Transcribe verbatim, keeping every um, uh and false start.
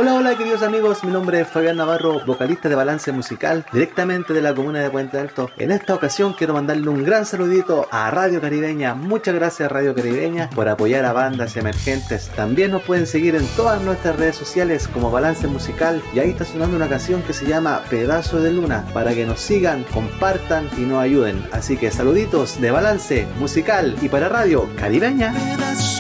Hola, hola queridos amigos, mi nombre es Fabián Navarro, vocalista de Balance Musical, directamente de la comuna de Puente Alto. En esta ocasión quiero mandarle un gran saludito a Radio Caribeña. Muchas gracias Radio Caribeña por apoyar a bandas emergentes. También nos pueden seguir en todas nuestras redes sociales como Balance Musical, y ahí está sonando una canción que se llama Pedazo de Luna, para que nos sigan, compartan y nos ayuden. Así que saluditos de Balance Musical y para Radio Caribeña. Pedazo